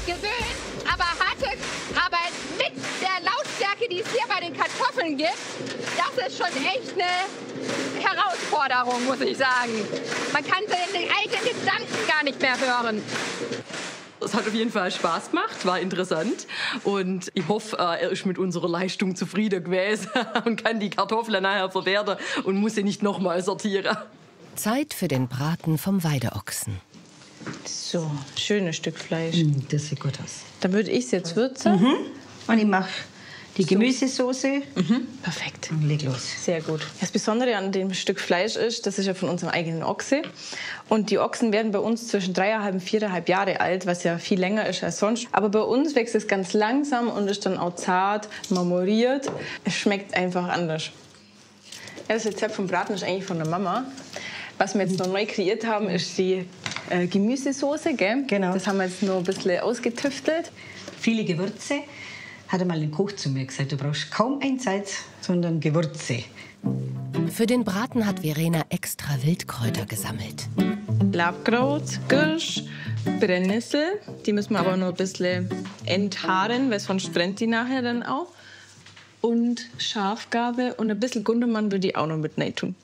gewöhnt, aber mit der Lautstärke, die es hier bei den Kartoffeln gibt, das ist schon echt eine Herausforderung, muss ich sagen. Man kann seine eigenen Gedanken gar nicht mehr hören. Es hat auf jeden Fall Spaß gemacht, war interessant und ich hoffe, er ist mit unserer Leistung zufrieden gewesen und kann die Kartoffeln nachher verwerten und muss sie nicht nochmal sortieren. Zeit für den Braten vom Weideochsen. So, schönes Stück Fleisch. Das sieht gut aus. Dann würde ich es jetzt würzen. Und ich mache die Gemüsesoße. Perfekt. Und leg los. Sehr gut. Das Besondere an dem Stück Fleisch ist, das ist ja von unserem eigenen Ochse. Und die Ochsen werden bei uns zwischen 3,5 und 4,5 Jahre alt, was ja viel länger ist als sonst. Aber bei uns wächst es ganz langsam und ist dann auch zart, marmoriert. Es schmeckt einfach anders. Ja, das Rezept vom Braten ist eigentlich von der Mama. Was wir jetzt noch neu kreiert haben, ist die Gemüsesoße, gell? Genau. Das haben wir jetzt noch ein bisschen ausgetüftelt. Viele Gewürze. Hat einmal ein Koch zu mir gesagt, du brauchst kaum ein Salz, sondern Gewürze. Für den Braten hat Verena extra Wildkräuter gesammelt. Labkraut, Girsch, Brennnessel. Die müssen wir aber noch ein bisschen enthaaren, weil sonst brennt die nachher dann auch. Und Schafgarbe und ein bisschen Gundermann würde ich auch noch mit rein tun.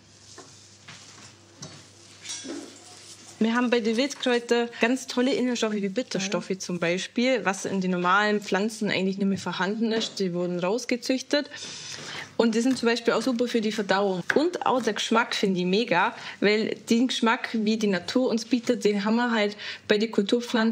Wir haben bei den Wildkräutern ganz tolle Inhaltsstoffe wie Bitterstoffe zum Beispiel, was in den normalen Pflanzen eigentlich nicht mehr vorhanden ist. Die wurden rausgezüchtet. Und die sind zum Beispiel auch super für die Verdauung. Und auch der Geschmack finde ich mega, weil den Geschmack, wie die Natur uns bietet, den haben wir halt bei den Kulturpflanzen